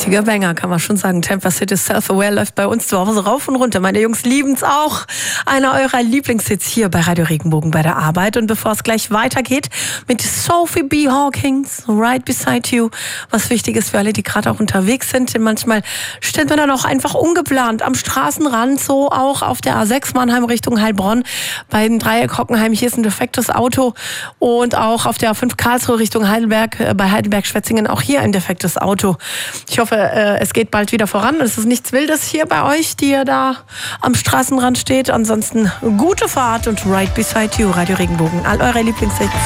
Richtiger Banger, kann man schon sagen. Tampa City Self-Aware läuft bei uns zu Hause rauf und runter. Meine Jungs lieben's auch. Einer eurer Lieblingshits hier bei Radio Regenbogen bei der Arbeit. Und bevor es gleich weitergeht mit Sophie B. Hawkins, Right Beside You, was wichtig ist für alle, die gerade auch unterwegs sind. Denn manchmal steht man dann auch einfach ungeplant am Straßenrand, so auch auf der A6 Mannheim Richtung Heilbronn. Beim Dreieck Hockenheim, hier ist ein defektes Auto. Und auch auf der A5 Karlsruhe Richtung Heidelberg, bei Heidelberg-Schwetzingen, auch hier ein defektes Auto. Ich hoffe, es geht bald wieder voran. Es ist nichts Wildes hier bei euch, die ihr da am Straßenrand steht. Ansonsten gute Fahrt und Right Beside You, Radio Regenbogen. All eure Lieblingshits.